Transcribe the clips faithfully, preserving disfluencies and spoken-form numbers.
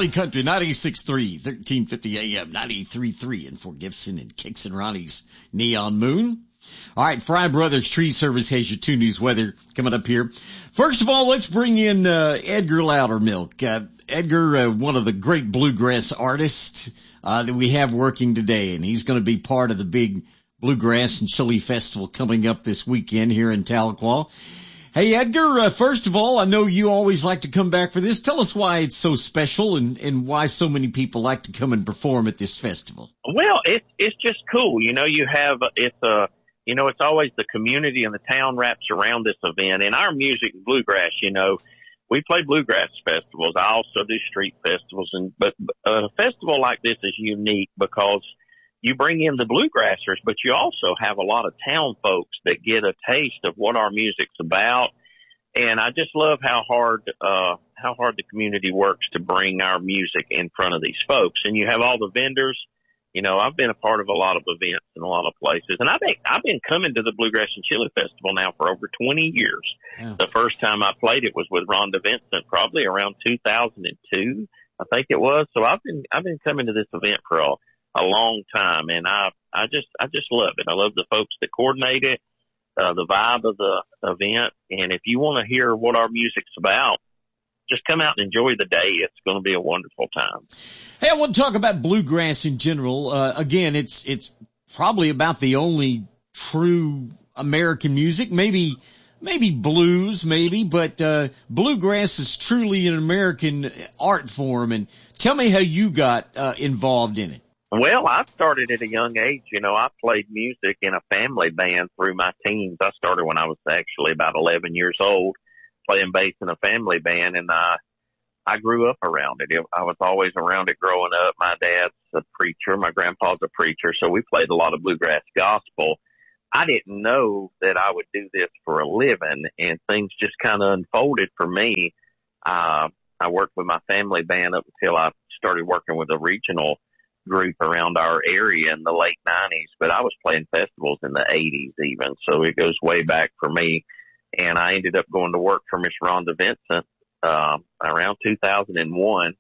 Valley Country, ninety-six point three, thirteen fifty A M, ninety-three point three in Fort Gibson and Kicks and Ronnie's Neon Moon. All right, Fry Brothers Tree Service has your two news weather coming up here. First of all, let's bring in uh, Edgar Loudermilk. Uh, Edgar, uh, one of the great bluegrass artists uh, that we have working today, and he's going to be part of the big Bluegrass and Chili Festival coming up this weekend here in Tahlequah. Hey, Edgar, uh, first of all, I know you always like to come back for this. Tell us why it's so special and, and why so many people like to come and perform at this festival. Well, it's, it's just cool. You know, you have, it's a, you know, it's always the community and the town wraps around this event. And our music, bluegrass, you know, we play bluegrass festivals. I also do street festivals. And, but a festival like this is unique because you bring in the bluegrassers, but you also have a lot of town folks that get a taste of what our music's about. And I just love how hard, uh, how hard the community works to bring our music in front of these folks. And you have all the vendors. You know, I've been a part of a lot of events in a lot of places, and I've been, I've been coming to the Bluegrass and Chili Festival now for over twenty years. Yeah. The first time I played it was with Rhonda Vincent, probably around two thousand two, I think it was. So I've been, I've been coming to this event for a, a long time, and I, I just, I just love it. I love the folks that coordinate it, uh, the vibe of the event. And if you want to hear what our music's about, just come out and enjoy the day. It's going to be a wonderful time. Hey, I want to talk about bluegrass in general. Uh, again, it's, it's probably about the only true American music, maybe, maybe blues, maybe, but, uh, bluegrass is truly an American art form. And tell me how you got, uh, involved in it. Well, I started at a young age. You know, I played music in a family band through my teens. I started when I was actually about eleven years old, playing bass in a family band, and I, I grew up around it. it. I was always around it growing up. My dad's a preacher. My grandpa's a preacher. So we played a lot of bluegrass gospel. I didn't know that I would do this for a living, and things just kind of unfolded for me. Uh, I worked with my family band up until I started working with a regional group around our area in the late nineties, but I was playing festivals in the eighties even. So it goes way back for me. And I ended up going to work for Miss Rhonda Vincent, um, around two thousand one.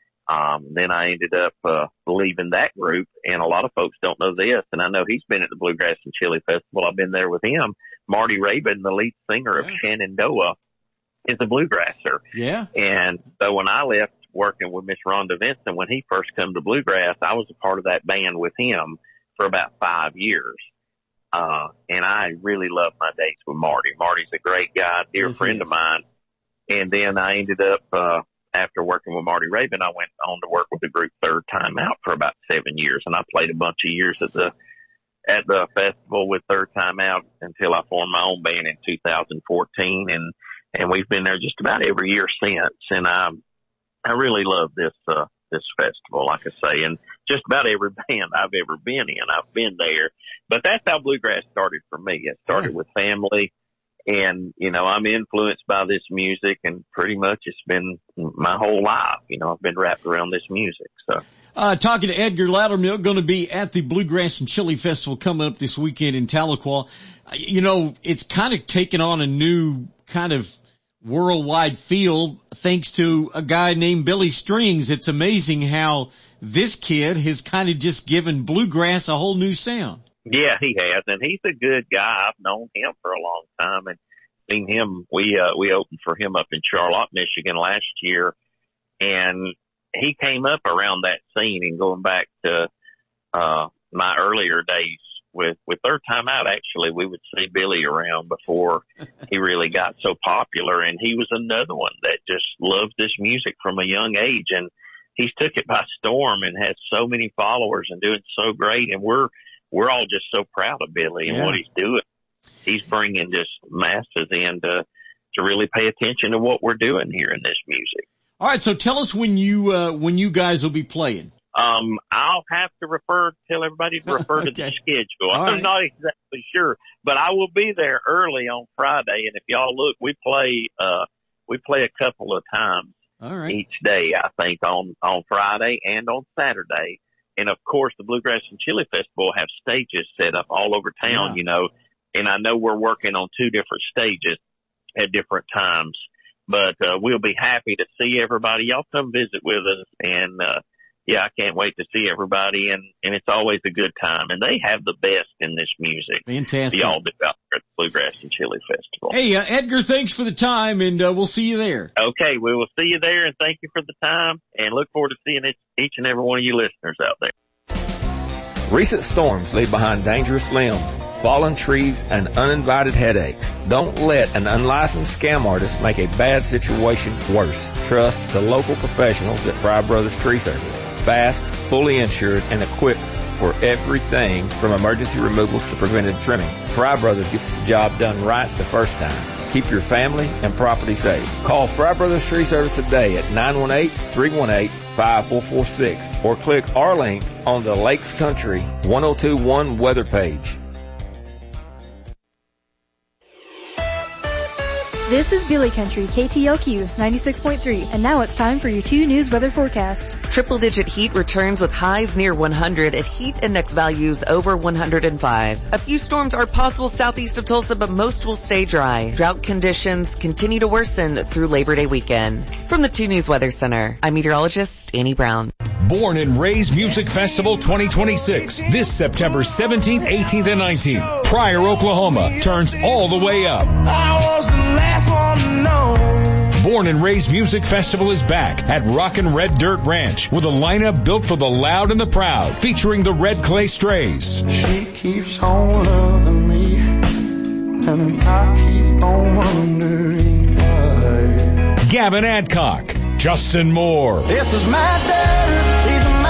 Um, then I ended up, uh, leaving that group, and a lot of folks don't know this. And I know he's been at the Bluegrass and Chili Festival. I've been there with him. Marty Rabin, the lead singer of yeah. Shenandoah, is a bluegrasser. Yeah. And so when I left working with Miss Rhonda Vincent, when he first came to bluegrass, I was a part of that band with him for about five years. Uh, and I really love my days with Marty. Marty's a great guy, dear yes, friend of mine. And then I ended up, uh, after working with Marty Rabin, I went on to work with the group Third Time Out for about seven years. And I played a bunch of years at the, at the festival with Third Time Out until I formed my own band in two thousand fourteen. And, and we've been there just about every year since. And I, I really love this, uh, this festival, like I say, and just about every band I've ever been in, I've been there. But that's how bluegrass started for me. It started yeah. with family, and, you know, I'm influenced by this music, and pretty much it's been my whole life. You know, I've been wrapped around this music, so. Uh, talking to Edgar Loudermilk, going to be at the Bluegrass and Chili Festival coming up this weekend in Tahlequah. You know, it's kind of taken on a new kind of worldwide feel thanks to a guy named Billy Strings. It's amazing how this kid has kind of just given bluegrass a whole new sound. Yeah, he has, and he's a good guy. I've known him for a long time and seen him. We uh, we opened for him up in Charlotte, Michigan last year, and he came up around that scene. And going back to uh my earlier days with with Third Time Out, actually, we would see Billy around before he really got so popular, and he was another one that just loved this music from a young age, and he's took it by storm and has so many followers and doing so great, and we're we're all just so proud of Billy and yeah. what he's doing. He's bringing just masses in to to really pay attention to what we're doing here in this music. All right, so tell us when you uh when you guys will be playing. Um, I'll have to refer, tell everybody to refer okay. to the schedule. All I'm right. not exactly sure, but I will be there early on Friday. And if y'all look, we play, uh, we play a couple of times All right. each day, I think, on, on Friday and on Saturday. And of course, the Bluegrass and Chili Festival have stages set up all over town, yeah. you know, and I know we're working on two different stages at different times. but, uh, we'll be happy to see everybody. Y'all come visit with us. And, uh, yeah, I can't wait to see everybody. And, and it's always a good time. And they have the best in this music. Fantastic. Y'all do out there at the Bluegrass and Chili Festival. Hey, uh, Edgar, thanks for the time, and uh, we'll see you there. Okay, we will see you there, and thank you for the time, and look forward to seeing it, each and every one of you listeners out there. Recent storms leave behind dangerous limbs, fallen trees, and uninvited headaches. Don't let an unlicensed scam artist make a bad situation worse. Trust the local professionals at Fry Brothers Tree Service. Fast, fully insured, and equipped for everything from emergency removals to preventive trimming. Fry Brothers gets the job done right the first time. Keep your family and property safe. Call Fry Brothers Tree Service today at nine one eight, three one eight, five four four six or click our link on the Lakes Country one oh two one weather page. This is Billy Country, K T L Q ninety-six point three, and now it's time for your two news weather forecast. Triple-digit heat returns with highs near one hundred and heat index values over one hundred five. A few storms are possible southeast of Tulsa, but most will stay dry. Drought conditions continue to worsen through Labor Day weekend. From the two News Weather Center, I'm meteorologist Annie Brown. Born and Raised Music Festival twenty twenty-six, this September seventeenth, eighteenth, and nineteenth. Pryor, Oklahoma turns all the way up. I was the last one to know. Born and Raised Music Festival is back at Rockin' Red Dirt Ranch with a lineup built for the loud and the proud, featuring the Red Clay Strays. She keeps on loving me, and I keep on wondering why. Gavin Adcock, Justin Moore. This is my dirt, these are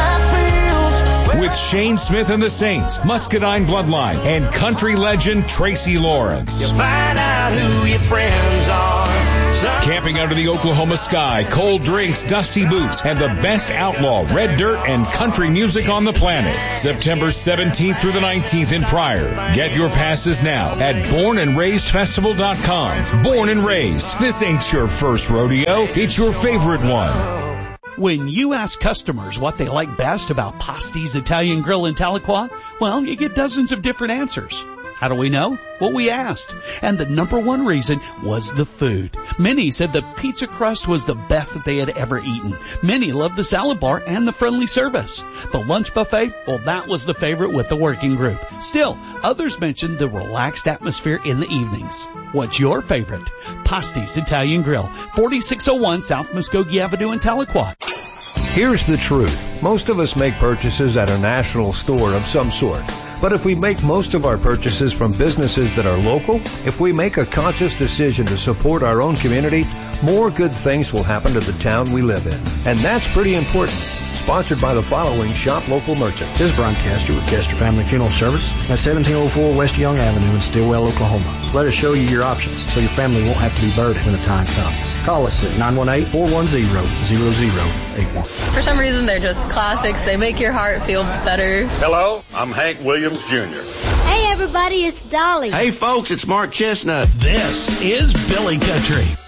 my fields. With Shane Smith and the Saints, Muscadine Bloodline, and country legend Tracy Lawrence. You'll find out who your friends are. Camping under the Oklahoma sky, cold drinks, dusty boots, and the best outlaw, red dirt, and country music on the planet. September seventeenth through the nineteenth in Pryor. Get your passes now at born and raised festival dot com. Born and Raised. This ain't your first rodeo. It's your favorite one. When you ask customers what they like best about Pasti's Italian Grill in Tahlequah, well, you get dozens of different answers. How do we know? Well, we asked. And the number one reason was the food. Many said the pizza crust was the best that they had ever eaten. Many loved the salad bar and the friendly service. The lunch buffet, well, that was the favorite with the working group. Still, others mentioned the relaxed atmosphere in the evenings. What's your favorite? Pasti's Italian Grill, forty-six oh one South Muskogee Avenue in Tahlequah. Here's the truth. Most of us make purchases at a national store of some sort. But if we make most of our purchases from businesses that are local, if we make a conscious decision to support our own community, more good things will happen to the town we live in. And that's pretty important. Sponsored by the following shop local merchants. This is Brian Castor with Castor Family Funeral Service at seventeen oh four West Young Avenue in Stillwell, Oklahoma. Let us show you your options so your family won't have to be burdened when the time comes. Call us at nine one eight, four one zero, zero zero eight one. For some reason, they're just classics. They make your heart feel better. Hello, I'm Hank Williams Junior Hey, everybody, it's Dolly. Hey, folks, it's Mark Chestnut. This is Billy Country.